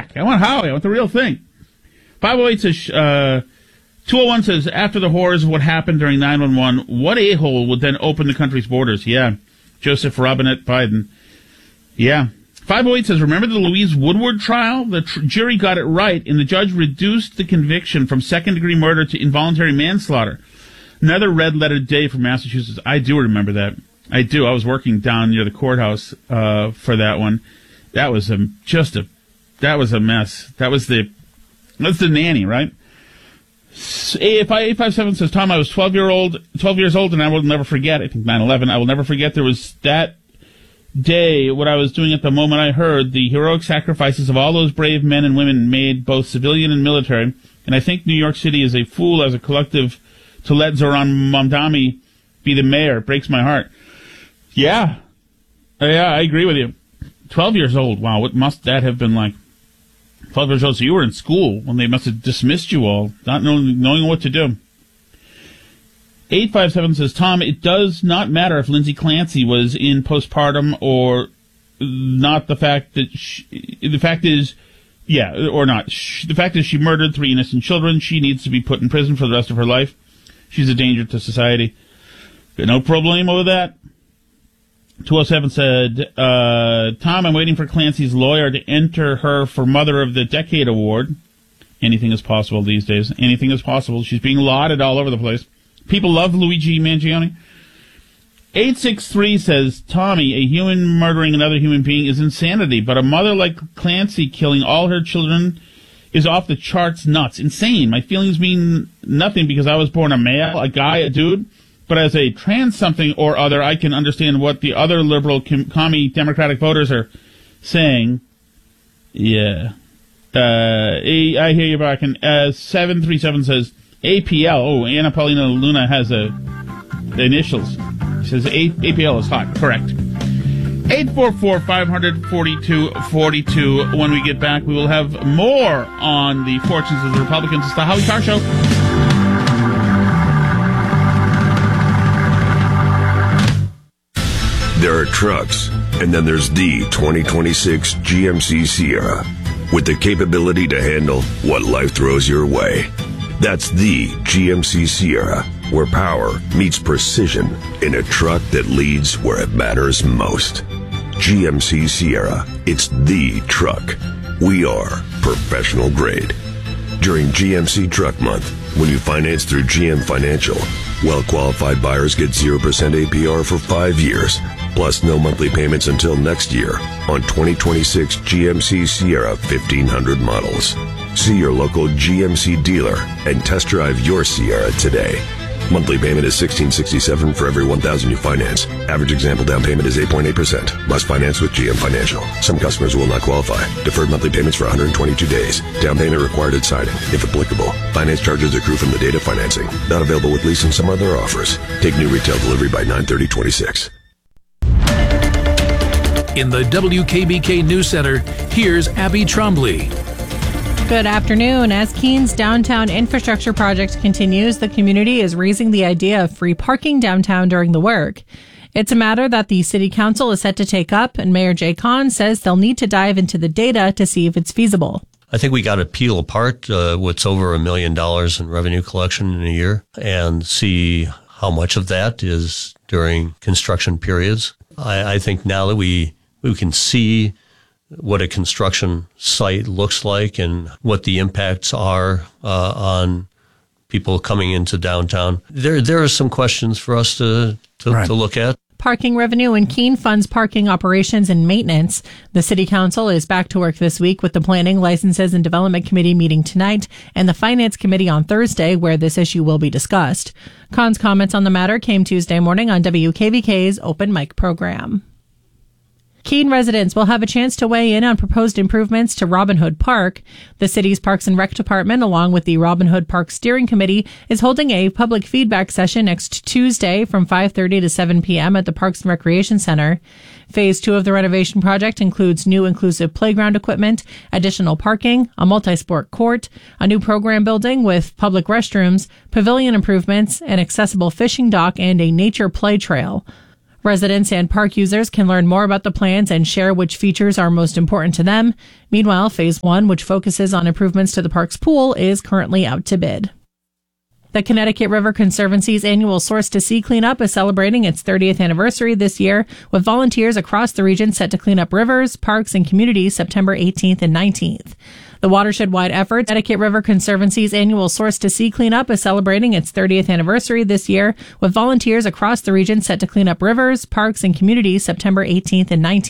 back. I want Howie. I want the real thing. 508 says, 201 says, after the horrors of what happened during 9/11, what a-hole would then open the country's borders? Yeah. Joseph Robinette Biden. Yeah. 508 says, remember the Louise Woodward trial? The jury got it right, and the judge reduced the conviction from second-degree murder to involuntary manslaughter. Another red-letter day for Massachusetts. I do remember that. I do. I was working down near the courthouse for that one. That was a mess. That's the nanny, right? 857 says, Tom, I was 12 years old, and I will never forget. I think 9/11. I will never forget. There was that day, what I was doing at the moment I heard the heroic sacrifices of all those brave men and women made, both civilian and military. And I think New York City is a fool as a collective to let Zoran Mamdani be the mayor. It breaks my heart. Yeah. I agree with you. 12 years old. Wow, what must that have been like? 12 years old, so you were in school when they must have dismissed you all, not knowing what to do. 857 says, Tom, it does not matter if Lindsay Clancy was in postpartum or not. The fact is she murdered 3 innocent children. She needs to be put in prison for the rest of her life. She's a danger to society. No problemo with that. 207 said, Tom, I'm waiting for Clancy's lawyer to enter her for Mother of the Decade award. Anything is possible these days. Anything is possible. She's being lauded all over the place. People love Luigi Mangione. 863 says, Tommy, a human murdering another human being is insanity, but a mother like Clancy killing all her children is off the charts nuts. Insane. My feelings mean nothing because I was born a male, a guy, a dude. But as a trans something or other, I can understand what the other liberal commie Democratic voters are saying. Yeah. I hear you back. And 737 says, APL. Oh, Anna Paulina Luna has the initials. She says APL is hot. Correct. 844-500-4242. When we get back, we will have more on the fortunes of the Republicans. It's the Howie Carr Show. There are trucks, and then there's the 2026 GMC Sierra, with the capability to handle what life throws your way. That's the GMC Sierra, where power meets precision in a truck that leads where it matters most. GMC Sierra, it's the truck. We are professional grade. During GMC Truck Month, when you finance through GM Financial, well-qualified buyers get 0% APR for 5 years, plus no monthly payments until next year on 2026 GMC Sierra 1500 models. See your local GMC dealer and test drive your Sierra today. Monthly payment is $1,667 for every $1,000 you finance. Average example down payment is 8.8%. Must finance with GM Financial. Some customers will not qualify. Deferred monthly payments for 122 days. Down payment required at signing, if applicable. Finance charges accrue from the date of financing. Not available with lease and some other offers. Take new retail delivery by 9/30/26. In the WKBK News Center, here's Abby Trombley. Good afternoon. As Keene's downtown infrastructure project continues, the community is raising the idea of free parking downtown during the work. It's a matter that the city council is set to take up, and Mayor Jay Kahn says they'll need to dive into the data to see if it's feasible. I think we got to peel apart what's over $1 million in revenue collection in a year and see how much of that is during construction periods. I think now that we can see what a construction site looks like and what the impacts are on people coming into downtown. There are some questions for us to look at. Parking revenue in Keene funds parking operations and maintenance. The City Council is back to work this week with the Planning, Licenses, and Development Committee meeting tonight and the Finance Committee on Thursday, where this issue will be discussed. Kahn's comments on the matter came Tuesday morning on WKVK's Open Mic program. Keene residents will have a chance to weigh in on proposed improvements to Robin Hood Park. The city's Parks and Rec Department, along with the Robin Hood Park Steering Committee, is holding a public feedback session next Tuesday from 5:30 to 7 p.m. at the Parks and Recreation Center. Phase 2 of the renovation project includes new inclusive playground equipment, additional parking, a multi-sport court, a new program building with public restrooms, pavilion improvements, an accessible fishing dock, and a nature play trail. Residents and park users can learn more about the plans and share which features are most important to them. Meanwhile, Phase 1, which focuses on improvements to the park's pool, is currently out to bid. The Connecticut River Conservancy's annual Source to Sea cleanup is celebrating its 30th anniversary this year, with volunteers across the region set to clean up rivers, parks, and communities September 18th and 19th. The watershed-wide effort, Connecticut River Conservancy's annual Source to Sea cleanup is celebrating its 30th anniversary this year, with volunteers across the region set to clean up rivers, parks, and communities September 18th and 19th.